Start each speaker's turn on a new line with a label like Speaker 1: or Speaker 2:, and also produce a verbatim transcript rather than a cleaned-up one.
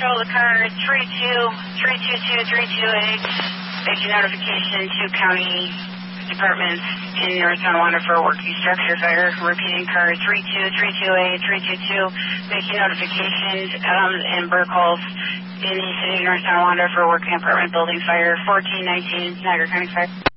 Speaker 1: control the car three two three two two three two eight. Making notification to county departments in North Tonawanda for a working structure fire. Repeating car three two three two eight three two two. Making notifications um, and Burke calls in the city of North Tonawanda for a working apartment building fire. fourteen nineteen Niagara County Fire.